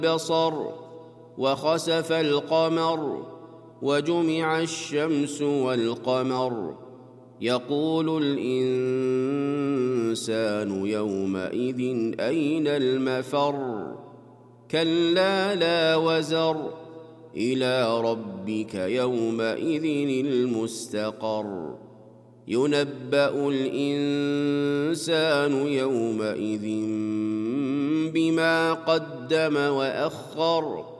البصر وخسف القمر وجمع الشمس والقمر يقول الإنسان يومئذ أين المفر كلا لا وزر إلى ربك يومئذ المستقر ينبأ الإنسان يومئذ بما قدم وأخر